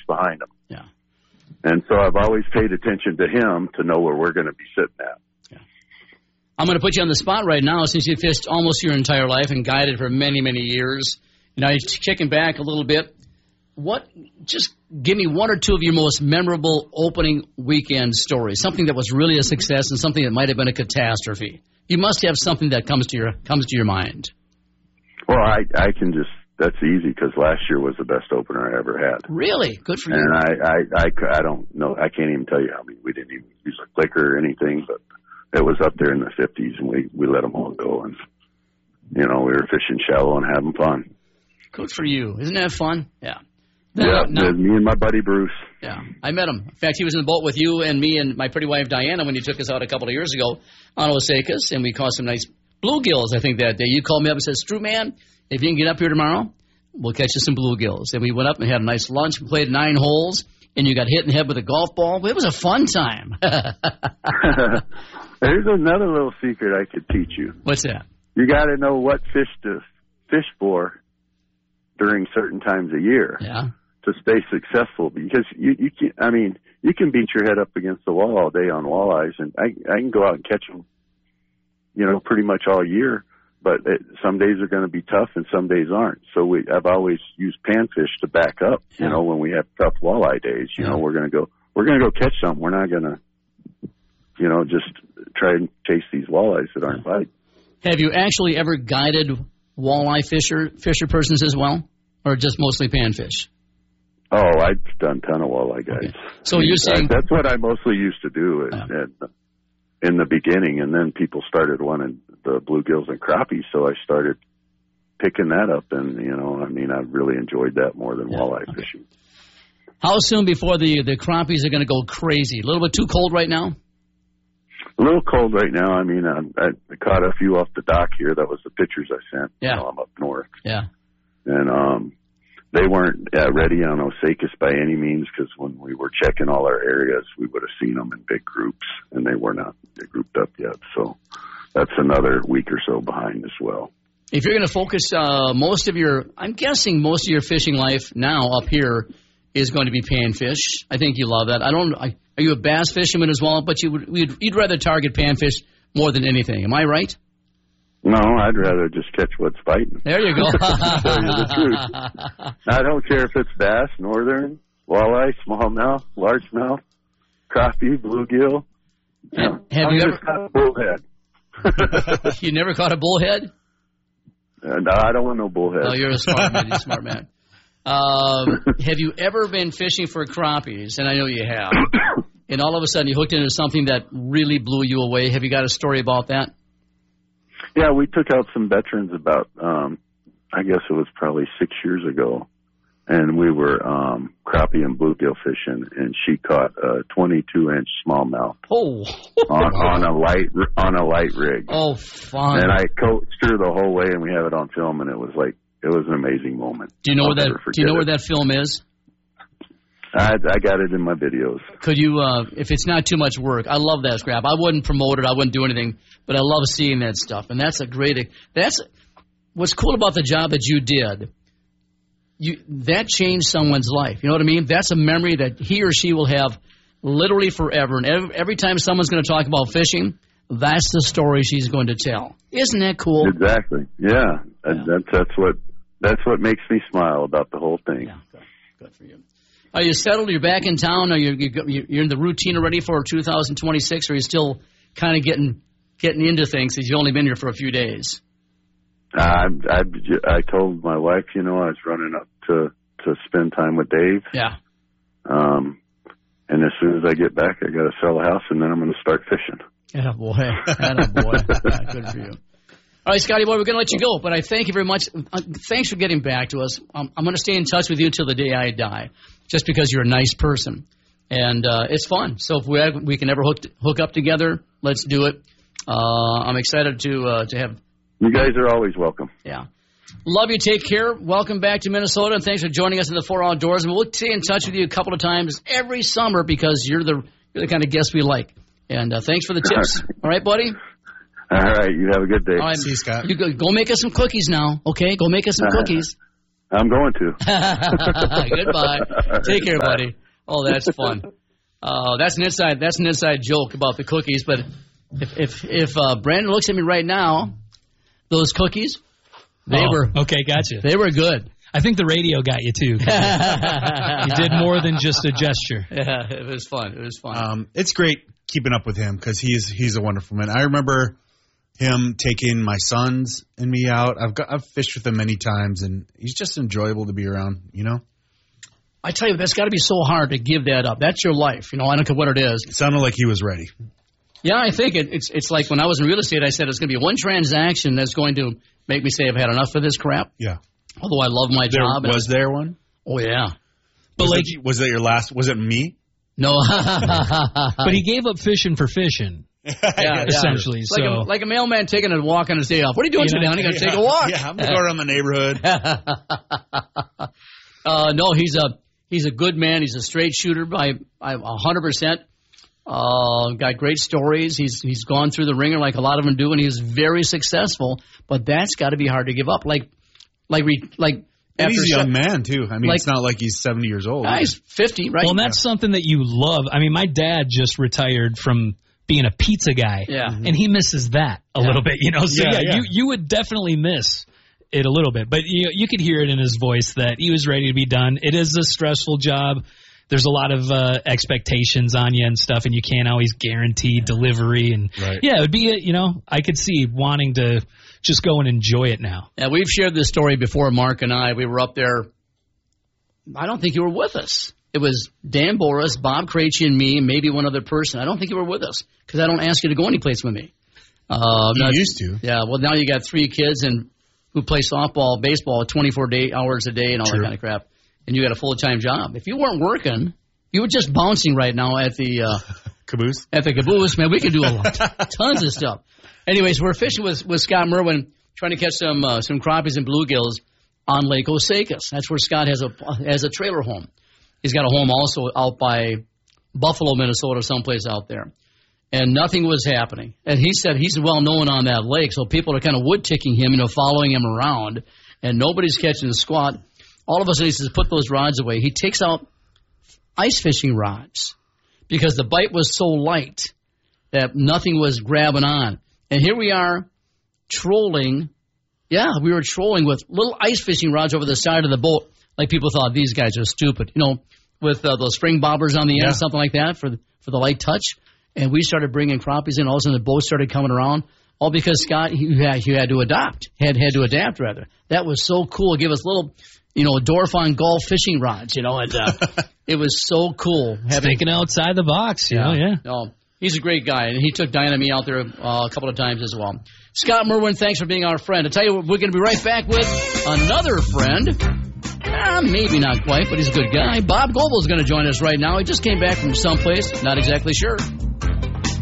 behind them. Yeah. And so I've always paid attention to him to know where we're going to be sitting at. Yeah. I'm going to put you on the spot right now since you fished almost your entire life and guided for many, many years. Now you're kicking back a little bit. Just give me one or two of your most memorable opening weekend stories, something that was really a success and something that might have been a catastrophe. You must have something that comes to your mind. Well, I can just, that's easy because last year was the best opener I ever had. Really? Good for you. And I don't know, I can't even tell you how many. We didn't even use a clicker or anything, but it was up there in the 50s, and we let them all go. And, we were fishing shallow and having fun. Good for you. Isn't that fun? Yeah. Yeah, me and my buddy Bruce. Yeah, I met him. In fact, he was in the boat with you and me and my pretty wife Diana when you took us out a couple of years ago on Osakis, and we caught some nice bluegills, I think, that day. You called me up and said, Stu, man, if you can get up here tomorrow, we'll catch you some bluegills. And we went up and had a nice lunch. We played 9 holes, and you got hit in the head with a golf ball. It was a fun time. There's another little secret I could teach you. What's that? You got to know what fish to fish for during certain times of year. Yeah. To stay successful, because you can beat your head up against the wall all day on walleyes, and I can go out and catch them, pretty much all year. But some days are going to be tough, and some days aren't. So I've always used panfish to back up. Yeah. When we have tough walleye days, we're going to go catch some. We're not going to, just try and chase these walleyes that aren't biting. Have you actually ever guided walleye fisher persons as well, or just mostly panfish? Oh, I've done a ton of walleye guys. Okay. So you're saying that's what I mostly used to do in the beginning, and then people started wanting the bluegills and crappies, so I started picking that up, and I really enjoyed that more than walleye fishing. How soon before the crappies are going to go crazy? A little bit too cold right now? A little cold right now. I caught a few off the dock here. That was the pictures I sent. Yeah. I'm up north. Yeah. And they weren't ready on Osakis by any means, because when we were checking all our areas, we would have seen them in big groups, and they were not grouped up yet. So that's another week or so behind as well. If you're going to focus I'm guessing most of your fishing life now up here is going to be panfish. I think you love that. Are you a bass fisherman as well? But you'd rather target panfish more than anything. Am I right? No, I'd rather just catch what's biting. There you go. To tell you the truth. I don't care if it's bass, northern, walleye, smallmouth, largemouth, crappie, bluegill. Have you ever caught a bullhead? You never caught a bullhead? No, I don't want no bullhead. Oh, you're a smart man. You're a smart man. Have you ever been fishing for crappies? And I know you have. And all of a sudden you hooked into something that really blew you away. Have you got a story about that? Yeah, we took out some veterans about, I guess it was probably 6 years ago, and we were crappie and bluegill fishing, and she caught a 22-inch smallmouth. Oh, on a light rig. Oh, fun! And I coached her the whole way, and we have it on film, and it was an amazing moment. Do you know where that film is? I got it in my videos. Could you, if it's not too much work, I love that scrap. I wouldn't promote it. I wouldn't do anything, but I love seeing that stuff. And that's what's cool about the job that you did. That changed someone's life. You know what I mean? That's a memory that he or she will have literally forever. And every time someone's going to talk about fishing, that's the story she's going to tell. Isn't that cool? Exactly. Yeah. That's what makes me smile about the whole thing. Yeah. Good for you. Are you settled? You're back in town? Are you're in the routine already for 2026? Or are you still kind of getting into things because you've only been here for a few days? I told my wife, I was running up to spend time with Dave. Yeah. And as soon as I get back, I got to sell a house, and then I'm going to start fishing. Attaboy. Good for you. All right, Scotty boy, we're going to let you go, but I thank you very much. Thanks for getting back to us. I'm going to stay in touch with you until the day I die, just because you're a nice person. And it's fun. So if we can ever hook up together, let's do it. I'm excited to have... You guys are always welcome. Yeah. Love you. Take care. Welcome back to Minnesota, and thanks for joining us in the 4 Outdoors. And we'll stay in touch with you a couple of times every summer because you're the kind of guest we like. And thanks for the tips. All right, buddy? All right. You have a good day. All right. See you, Scott. You go make us some cookies now, okay? Go make us some cookies. I'm going to. Goodbye. Take care, buddy. Oh, that's fun. That's an inside joke about the cookies. But if Brandon looks at me right now, those cookies, they were okay. Gotcha. They were good. I think the radio got you too. You did more than just a gesture. Yeah, it was fun. It was fun. It's great keeping up with him because he's a wonderful man. I remember him taking my sons and me out. I've fished with him many times, and he's just enjoyable to be around. I tell you, that's got to be so hard to give that up. That's your life. I don't care what it is. It sounded like he was ready. Yeah, I think it's like when I was in real estate, I said it's going to be one transaction that's going to make me say I've had enough of this crap. Yeah. Although I love my job. Was there one? Oh, yeah. But was that your last? Was it me? No. But he gave up fishing for fishing. Yeah, essentially. Yeah. Like a mailman taking a walk on his day off. What are you doing today? I'm going to take a walk. Yeah, I'm going to go around the neighborhood. No, he's a good man. He's a straight shooter by 100%. Got great stories. He's gone through the ringer like a lot of them do, and he's very successful. But that's got to be hard to give up. And he's a young man, too. I mean, it's not like he's 70 years old. He's 50, right? Well, and that's something that you love. I mean, my dad just retired from being a pizza guy. Yeah. And he misses that a little bit, So, you would definitely miss it a little bit. But you could hear it in his voice that he was ready to be done. It is a stressful job. There's a lot of expectations on you and stuff, and you can't always guarantee delivery. And it would be, I could see wanting to just go and enjoy it now. Yeah, we've shared this story before, Mark and I. We were up there. I don't think you were with us. It was Dan Boris, Bob Krejci, and me, and maybe one other person. I don't think you were with us because I don't ask you to go anyplace with me. You used to. Yeah, well, now you got 3 kids and who play softball, baseball, 24 hours a day and all that kind of crap. And you got a full-time job. If you weren't working, you were just bouncing right now at the caboose. At the caboose, man, we could do tons of stuff. Anyways, we're fishing with Scott Merwin, trying to catch some crappies and bluegills on Lake Osakis. That's where Scott has a trailer home. He's got a home also out by Buffalo, Minnesota, someplace out there. And nothing was happening. And he said he's well known on that lake, so people are kind of wood-ticking him, following him around, and nobody's catching the squat. All of a sudden, he says, put those rods away. He takes out ice fishing rods because the bite was so light that nothing was grabbing on. And here we are trolling. Yeah, we were trolling with little ice fishing rods over the side of the boat. Like people thought, these guys are stupid. With those spring bobbers on the end, something like that for the light touch. And we started bringing crappies in. All of a sudden, the boat started coming around. All because Scott, you had to adapt. Had to adapt, rather. That was so cool. Give us little... Dorfon Golf fishing rods, and it was so cool. Thinking outside the box, yeah. No, he's a great guy, and he took Diana and me out there a couple of times as well. Scott Merwin, thanks for being our friend. I tell you what, we're going to be right back with another friend. Maybe not quite, but he's a good guy. Bob Goebel is going to join us right now. He just came back from someplace, not exactly sure.